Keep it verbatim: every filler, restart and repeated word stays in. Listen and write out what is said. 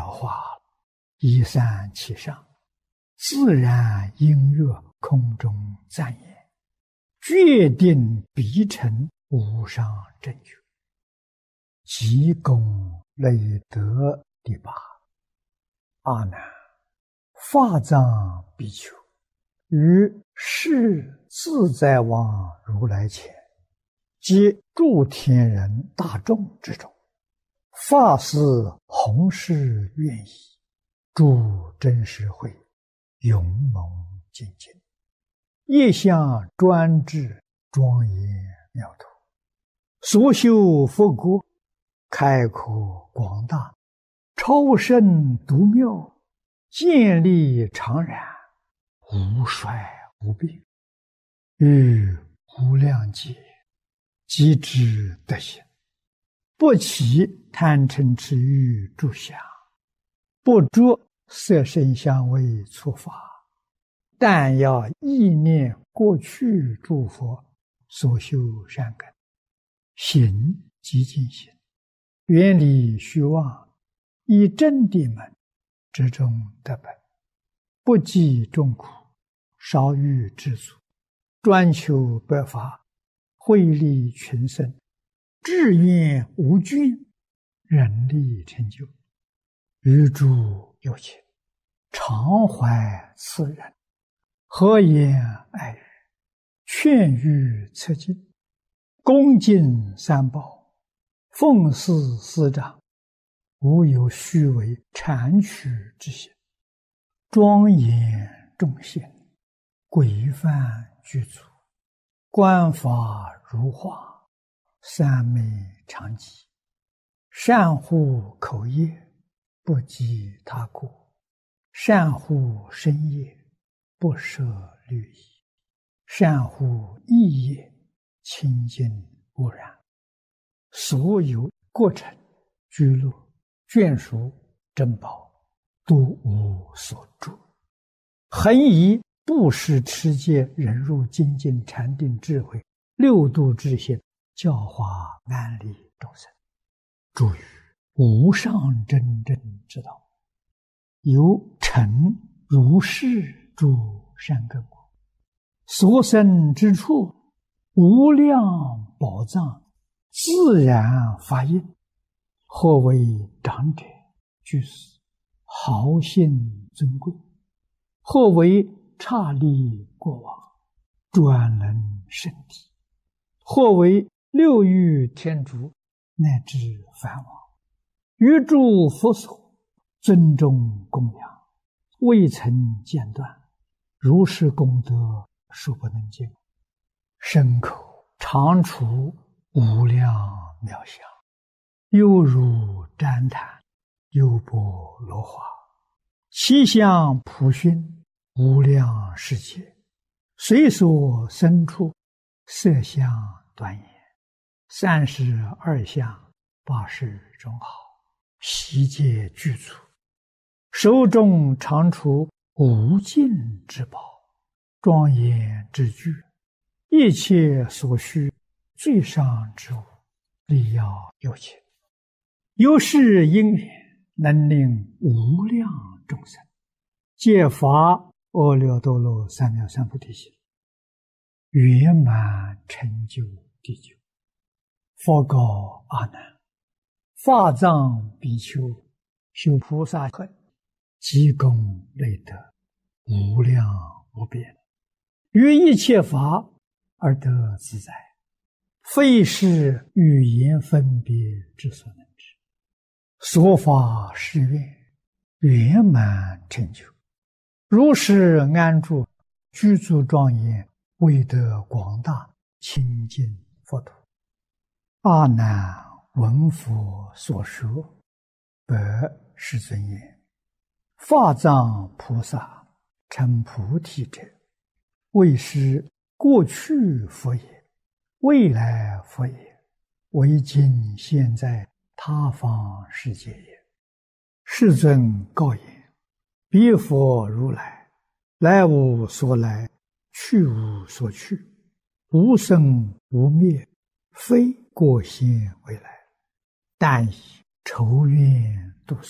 妙化，一散其上，自然音乐空中赞言，决定必成无上正觉。积功累德第八。阿难，法藏比丘于世自在王如来前，及诸天人大众之中，发誓弘誓愿意，诸真实会勇猛精进，业相专制庄严妙土，所修佛国开阔广大，超胜独妙，建立常然，无衰无变，于无量劫即知德行，不起贪嗔痴欲诸相，不着色声香味触法，但要意念过去诸佛所修善根，行即尽行，远离虚妄，以真谛门之中得本，不计众苦，少欲知足，专求百法，惠利群生，志愿无倦，人力成就，于诸有情，常怀慈仁，和颜爱语，劝喻策进，恭敬三宝，奉事师长，无有虚伪谄曲之心，庄严众贤，规范具足，观法如画，三昧常寂，善护口业，不及他过，善护身业，不舍律仪，善护意业，清净无染，所有过程居乐眷属珍宝，都无所住，恒以布施持戒忍辱精进禅定智慧六度之心，教化安利众生，诸于无上真正之道，有成如是诸善根果，所生之处无量宝藏，自然发应，或为长者居士，豪信尊贵，或为刹利国王，专能圣体，或为六欲天竺，乃至梵王，于诸佛所尊重供养，未曾间断，如是功德数不能尽，身口常处无量妙相，犹如旃檀，优波罗花，其相普熏无量世界，随所生处，色相端严，三十二相，八十种好，悉皆具足，手中常处无尽之宝，庄严之具，一切所需最上之物，力要有情，有是因缘，能令无量众生皆发阿耨多罗三藐三菩提心，圆满成就地久。佛告阿难，法藏比丘修菩萨恨，积功累德，无量无边，于一切法而得自在，非是语言分别之所能知。说法誓愿，圆满成就，如是安住，居住庄严，为得广大清净佛土。阿难闻佛所说，白世尊言：法藏菩萨成菩提者，为是过去佛也，未来佛也，为今现在他方世界也。世尊告言：彼佛如来，来无所来，去无所去，无生无灭，非过现未来，但以仇怨度